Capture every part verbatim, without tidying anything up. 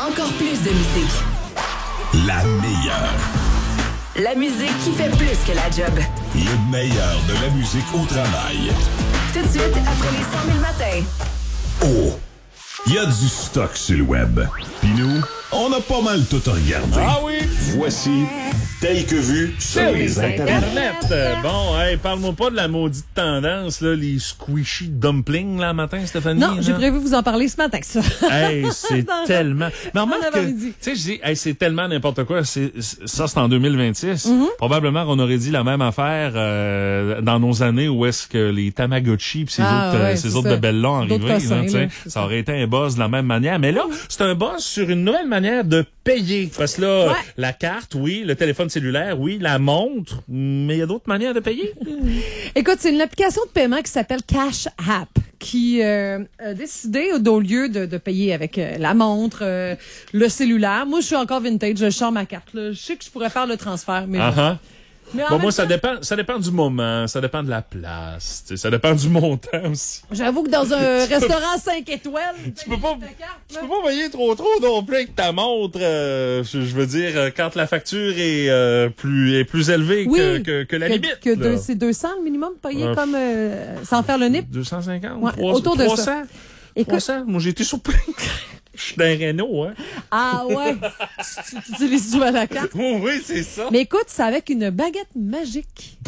Encore plus de musique. La meilleure. La musique qui fait plus que la job. Le meilleur de la musique au travail. Tout de suite, après les cent mille matins. Oh! Il y a du stock sur le web. Puis nous, on a pas mal tout regardé. Ah oui? Voici Tel que vu sur les internets. Internet. Bon, hey, parle-moi pas de la maudite tendance, là, les squishy dumplings, là, matin, Stéphanie. Non, là. j'ai prévu vous en parler ce matin, ça. Hey, c'est tellement... Mais remarque que, avant-midi. tu sais, je dis, hey, c'est tellement n'importe quoi. C'est, ça, c'est en deux mille vingt-six. Mm-hmm. Probablement qu'on aurait dit la même affaire euh, dans nos années où est-ce que les Tamagotchi pis ces Ah, autres, ouais, euh, ces c'est autres ça. bebelles-là D'autres arrivaient, cossins, là, tu sais, là, ça aurait été un buzz de la même manière. Mais là, c'est un buzz sur une nouvelle manière de payer. Parce que là, Ouais. la carte, oui, le téléphone cellulaire, oui, la montre, mais il y a d'autres manières de payer. Écoute, c'est une application de paiement qui s'appelle Cash App qui euh, a décidé, au lieu de, de payer avec euh, la montre, euh, le cellulaire, moi, je suis encore vintage, je sors ma carte. Là. Je sais que je pourrais faire le transfert, mais... Ah bon. ah. Mais en Bon, même moi, ça temps, dépend, ça dépend du moment, ça dépend de la place, tu sais, ça dépend du montant aussi. J'avoue que dans un restaurant cinq étoiles, Tu peux pas, tu peux pas payer trop trop non plus avec ta montre. Euh, je, je veux dire, euh, quand la facture est euh, plus est plus élevée oui, que, que, que la que, limite. que là. deux- c'est deux cents le minimum payé Euh, comme euh, sans faire le nip. deux cent cinquante, Ouais, trois- autour de ça. trois cents. Écoute, trois cents. Moi, j'ai été surpris. Je suis d'un Renault, hein. ah ouais, tu, tu utilises souvent la carte. Oh, oui, c'est ça. Mais écoute, c'est avec une baguette magique.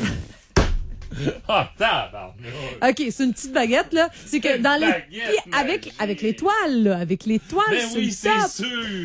Ah, tabarnak. OK, c'est une petite baguette, là. C'est que Une dans les... baguette Puis avec, magique. avec l'étoile, là. Avec l'étoile Ben sur oui, le c'est top. sûr.